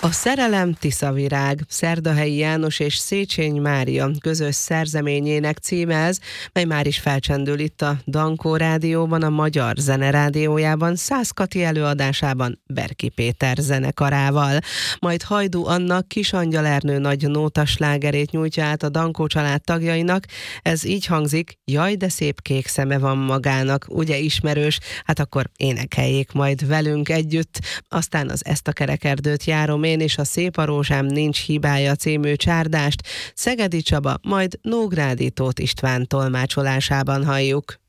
A Szerelem Tiszavirág, Szerdahelyi János és Széchenyi Mária közös szerzeményének címe ez, mely már is felcsendül itt a Dankó Rádióban, a Magyar Zene Rádiójában, Szász Kati előadásában Berki Péter zenekarával. Majd Hajdú Anna Kisangyal Ernő nagy nótaslágerét nyújtja át a Dankó család tagjainak. Ez így hangzik: jaj, de szép kék szeme van magának, ugye ismerős? Hát akkor énekeljék majd velünk együtt. Aztán az Ezt a kerekerdőt járom én, és a Szép a rózsám nincs hibája című csárdást Szegedi Csaba, majd Nógrádi Tóth István tolmácsolásában halljuk.